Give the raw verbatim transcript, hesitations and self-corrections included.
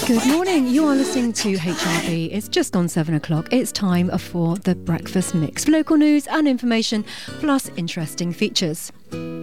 Good morning. You are listening to H R B. It's just on seven o'clock. It's time for the Breakfast Mix. Local news and information, plus interesting features.